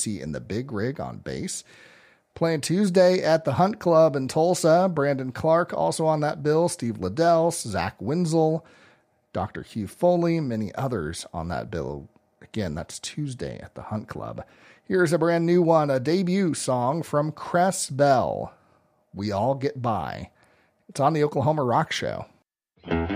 CC and the Big Rig on bass. Playing Tuesday at the Hunt Club in Tulsa. Brandon Clark also on that bill. Steve Liddell, Zach Wenzel, Dr. Hugh Foley, many others on that bill. Again, that's Tuesday at the Hunt Club. Here's a brand new one, a debut song from Cress Bell. We All Get By. It's on the Oklahoma Rock Show.